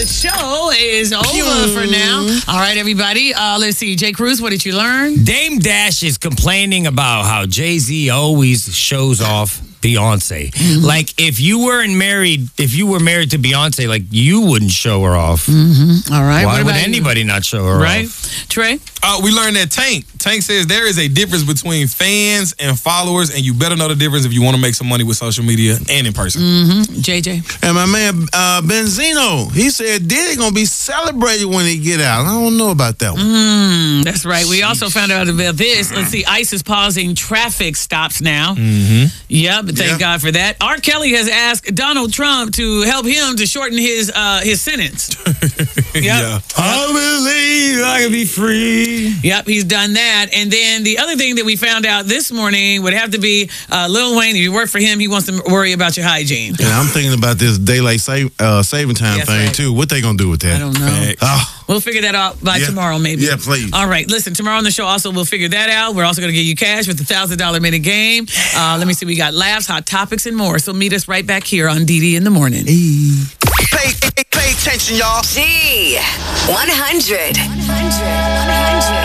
The show is over for now. All right, everybody. Let's see. Jay Cruz, what did you learn? Dame Dash is complaining about how Jay-Z always shows off Beyonce. Mm-hmm. Like, if you were married to Beyonce, like, you wouldn't show her off. Mm-hmm. All right. Why would anybody not show her right? off? Trey? We learned that Tank says there is a difference between fans and followers, and you better know the difference if you want to make some money with social media and in person. JJ? And my man Benzino, he said Diddy gonna be celebrated when he get out. I don't know about that one. That's right. We also found out about this. Let's see. ICE is pausing traffic stops now. Yep. Thank God for that. R. Kelly has asked Donald Trump to help him to shorten his sentence. Yeah. I believe I can be free. Yep, he's done that. And then the other thing that we found out this morning would have to be Lil Wayne. If you work for him, he wants to worry about your hygiene. And I'm thinking about this daylight saving time Yes, thing right. too. What they gonna do with that? I don't know. Oh, We'll figure that out by tomorrow, maybe. Yeah, please. All right, listen, tomorrow on the show also we'll figure that out. We're also going to give you cash with the $1,000 minute game. Let me see, we got laughs, hot topics, and more. So meet us right back here on DD in the Morning. Pay attention, y'all. Z100.